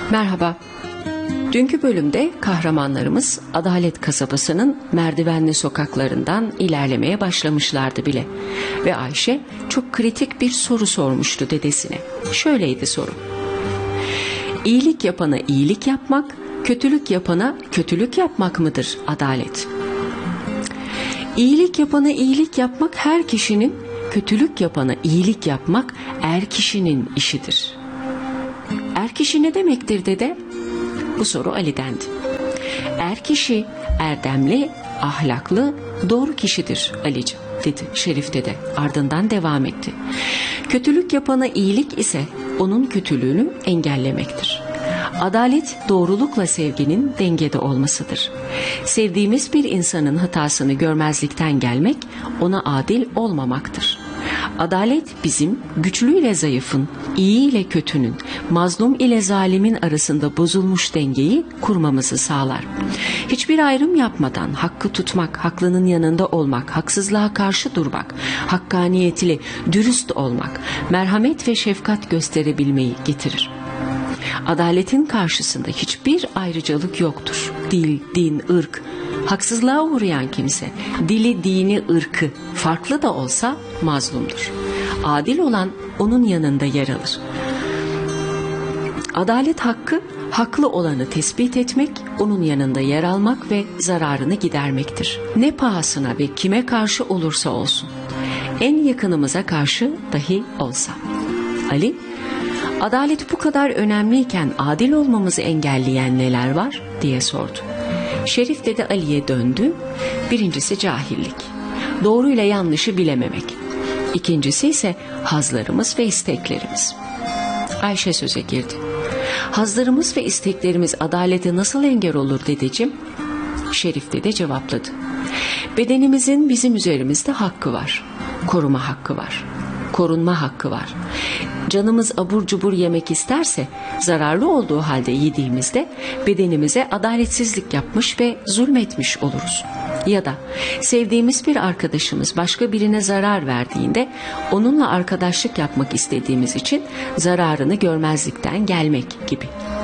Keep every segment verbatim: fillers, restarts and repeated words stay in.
Merhaba. Dünkü bölümde kahramanlarımız Adalet kasabasının merdivenli sokaklarından ilerlemeye başlamışlardı bile. Ve Ayşe çok kritik bir soru sormuştu dedesine. Şöyleydi soru. İyilik yapana iyilik yapmak, kötülük yapana kötülük yapmak mıdır adalet? İyilik yapana iyilik yapmak her kişinin, kötülük yapana iyilik yapmak er kişinin işidir. Er kişi ne demektir dede? Bu soru Ali'dendi. Er kişi erdemli, ahlaklı, doğru kişidir Ali'ciğim dedi Şerif dede. Ardından devam etti. Kötülük yapana iyilik ise onun kötülüğünü engellemektir. Adalet doğrulukla sevginin dengede olmasıdır. Sevdiğimiz bir insanın hatasını görmezlikten gelmek ona adil olmamaktır. Adalet bizim güçlü ile zayıfın, iyi ile kötünün, mazlum ile zalimin arasında bozulmuş dengeyi kurmamızı sağlar. Hiçbir ayrım yapmadan hakkı tutmak, haklının yanında olmak, haksızlığa karşı durmak, hakkaniyetli, dürüst olmak, merhamet ve şefkat gösterebilmeyi getirir. Adaletin karşısında hiçbir ayrıcalık yoktur. Dil, din, ırk. Haksızlığa uğrayan kimse, dili, dini, ırkı farklı da olsa mazlumdur. Adil olan onun yanında yer alır. Adalet hakkı, haklı olanı tespit etmek, onun yanında yer almak ve zararını gidermektir. Ne pahasına ve kime karşı olursa olsun. En yakınımıza karşı dahi olsa. Ali, adalet bu kadar önemliyken adil olmamızı engelleyen neler var diye sordu. Şerif dede Ali'ye döndü. Birincisi cahillik. Doğruyla yanlışı bilememek. İkincisi ise hazlarımız ve isteklerimiz. Ayşe söze girdi. Hazlarımız ve isteklerimiz adalete nasıl engel olur dedeciğim? Şerif dede cevapladı. Bedenimizin bizim üzerimizde hakkı var. Koruma hakkı var. Korunma hakkı var. Canımız abur cubur yemek isterse zararlı olduğu halde yediğimizde bedenimize adaletsizlik yapmış ve zulmetmiş oluruz. Ya da sevdiğimiz bir arkadaşımız başka birine zarar verdiğinde onunla arkadaşlık yapmak istediğimiz için zararını görmezlikten gelmek gibi.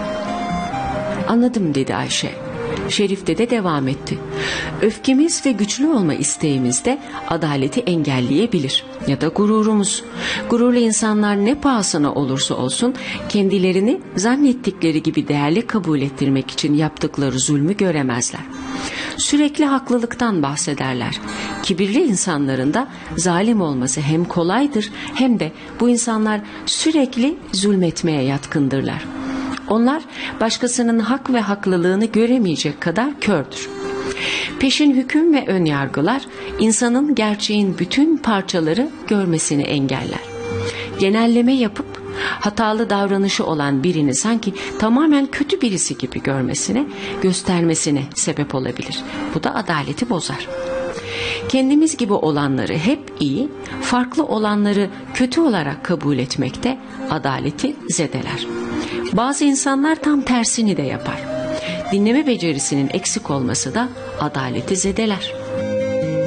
Anladım dedi Ayşe. Şerif dede devam etti. Öfkemiz ve güçlü olma isteğimiz de adaleti engelleyebilir. Ya da gururumuz. Gururlu insanlar ne pahasına olursa olsun kendilerini zannettikleri gibi değerli kabul ettirmek için yaptıkları zulmü göremezler. Sürekli haklılıktan bahsederler. Kibirli insanların da zalim olması hem kolaydır hem de bu insanlar sürekli zulmetmeye yatkındırlar. Onlar başkasının hak ve haklılığını göremeyecek kadar kördür. Peşin hüküm ve önyargılar insanın gerçeğin bütün parçaları görmesini engeller. Genelleme yapıp hatalı davranışı olan birini sanki tamamen kötü birisi gibi görmesine, göstermesine sebep olabilir. Bu da adaleti bozar. Kendimiz gibi olanları hep iyi, farklı olanları kötü olarak kabul etmekte adaleti zedeler. Bazı insanlar tam tersini de yapar. Dinleme becerisinin eksik olması da adaleti zedeler.